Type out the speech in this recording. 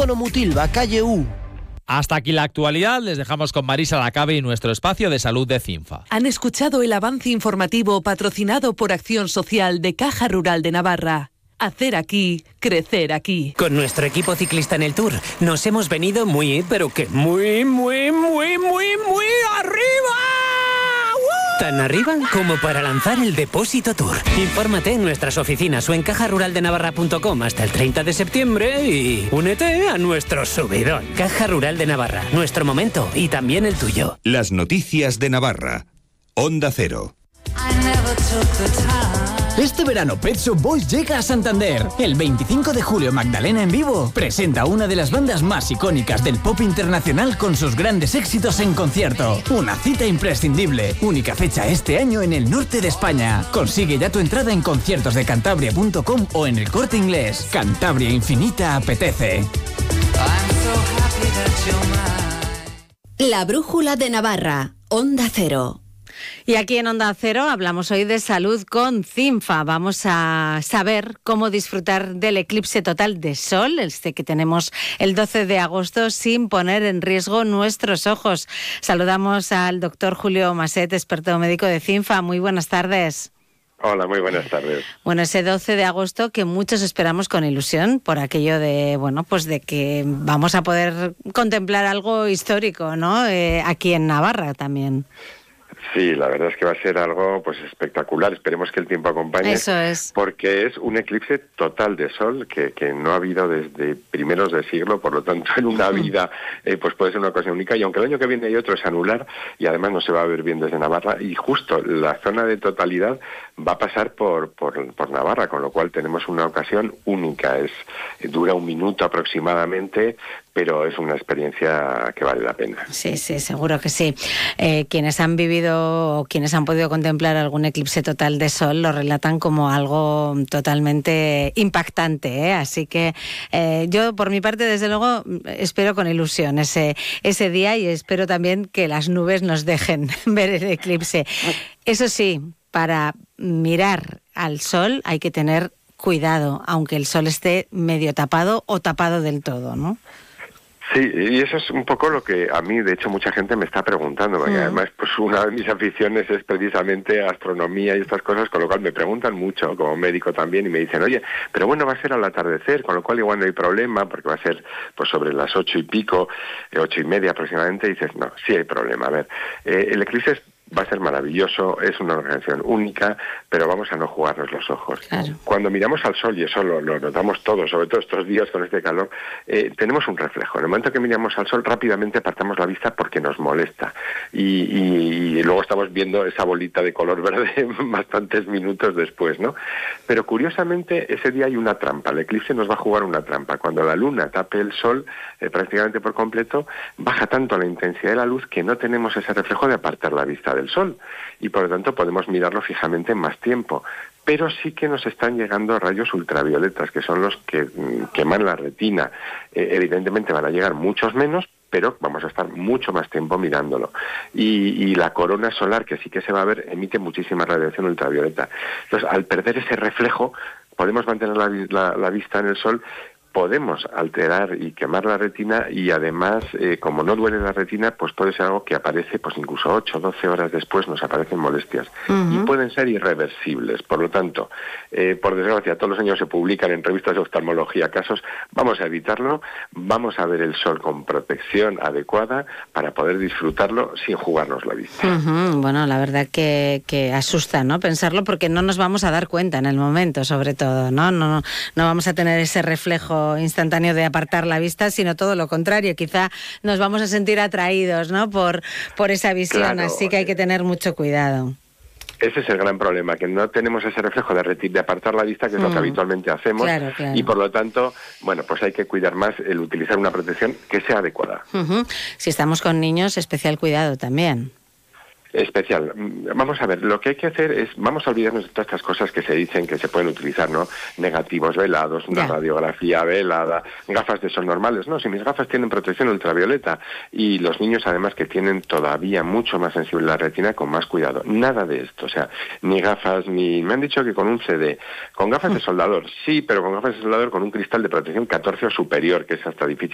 Polígono Mutilva, calle U. Hasta aquí la actualidad, les dejamos con Marisa Lacabe y nuestro espacio de salud de Cinfa. Han escuchado el avance informativo patrocinado por Acción Social de Caja Rural de Navarra. Hacer aquí, crecer aquí. Con nuestro equipo ciclista en el Tour nos hemos venido muy, pero que muy arriba. Tan arriba como para lanzar el Depósito Tour. Infórmate en nuestras oficinas o en cajaruraldenavarra.com hasta el 30 de septiembre y únete a nuestro subidón. Caja Rural de Navarra, nuestro momento y también el tuyo. Las noticias de Navarra. Onda Cero. Este verano Pet Shop Boys llega a Santander. El 25 de julio Magdalena en vivo presenta una de las bandas más icónicas del pop internacional con sus grandes éxitos en concierto. Una cita imprescindible. Única fecha este año en el norte de España. Consigue ya tu entrada en conciertosdecantabria.com o en El Corte Inglés. Cantabria Infinita apetece. La brújula de Navarra. Onda Cero. Y aquí en Onda Cero hablamos hoy de salud con Cinfa. Vamos a saber cómo disfrutar del eclipse total de sol, este que tenemos el 12 de agosto, sin poner en riesgo nuestros ojos. Saludamos al doctor Julio Maset, experto médico de Cinfa. Muy buenas tardes. Hola, muy buenas tardes. Bueno, ese 12 de agosto que muchos esperamos con ilusión por aquello de, bueno, pues de que vamos a poder contemplar algo histórico, ¿no? Aquí en Navarra también. Sí, la verdad es que va a ser algo pues espectacular. Esperemos que el tiempo acompañe. Eso es. Porque es un eclipse total de sol que no ha habido desde primeros de siglo, por lo tanto en una vida pues puede ser una cosa única. Y aunque el año que viene hay otro, es anular y además no se va a ver bien desde Navarra. Y justo la zona de totalidad va a pasar por Navarra, con lo cual tenemos una ocasión única. Dura 1 minuto aproximadamente, pero es una experiencia que vale la pena. Sí, seguro que sí. Quienes han vivido o quienes han podido contemplar algún eclipse total de sol lo relatan como algo totalmente impactante, ¿eh? Así que yo, por mi parte, desde luego, espero con ilusión ese día y espero también que las nubes nos dejen ver el eclipse. Eso sí, para mirar al sol hay que tener cuidado, aunque el sol esté medio tapado o tapado del todo, ¿no? Sí, y eso es un poco lo que a mí, de hecho, mucha gente me está preguntando, porque además pues una de mis aficiones es precisamente astronomía y estas cosas, con lo cual me preguntan mucho, como médico también, y me dicen, oye, pero bueno, va a ser al atardecer, con lo cual igual no hay problema, porque va a ser pues sobre las 8 y pico, 8 y media aproximadamente, y dices, no, sí hay problema. A ver, el eclipse va a ser maravilloso, es una organización única, pero vamos a no jugarnos los ojos. Claro. Cuando miramos al sol, y eso lo notamos todos, sobre todo estos días con este calor, tenemos un reflejo. En el momento que miramos al sol, rápidamente apartamos la vista porque nos molesta. Y luego estamos viendo esa bolita de color verde bastantes minutos después, ¿no? Pero curiosamente, ese día hay una trampa. El eclipse nos va a jugar una trampa. Cuando la luna tape el sol prácticamente por completo, baja tanto la intensidad de la luz que no tenemos ese reflejo de apartar la vista del sol y por lo tanto podemos mirarlo fijamente más tiempo, pero sí que nos están llegando rayos ultravioletas que son los que queman la retina. Evidentemente van a llegar muchos menos, pero vamos a estar mucho más tiempo mirándolo. Y la corona solar, que sí que se va a ver, emite muchísima radiación ultravioleta. Entonces, al perder ese reflejo, podemos mantener la vista en el sol, podemos alterar y quemar la retina y además, como no duele la retina, pues puede ser algo que aparece pues incluso 8 o 12 horas después nos aparecen molestias y pueden ser irreversibles. Por lo tanto, por desgracia, todos los años se publican en revistas de oftalmología casos, vamos a evitarlo, vamos a ver el sol con protección adecuada para poder disfrutarlo sin jugarnos la vista. Bueno, la verdad que asusta, ¿no? Pensarlo porque no nos vamos a dar cuenta en el momento, sobre todo, ¿no? No vamos a tener ese reflejo instantáneo de apartar la vista, sino todo lo contrario, quizá nos vamos a sentir atraídos, ¿no? por esa visión, claro. Así que hay que tener mucho cuidado. Ese es el gran problema, que no tenemos ese reflejo de apartar la vista, que es lo que habitualmente hacemos, claro. Y por lo tanto, bueno, pues hay que cuidar más el utilizar una protección que sea adecuada. Si estamos con niños, especial cuidado también. Especial. Vamos a ver, lo que hay que hacer es, vamos a olvidarnos de todas estas cosas que se dicen que se pueden utilizar, ¿no? Negativos velados, una radiografía velada, gafas de sol normales. No, si mis gafas tienen protección ultravioleta y los niños además que tienen todavía mucho más sensible la retina, con más cuidado. Nada de esto, o sea, ni gafas, ni... Me han dicho que con un CD, con gafas de soldador, sí, pero con gafas de soldador con un cristal de protección 14 o superior, que es hasta difícil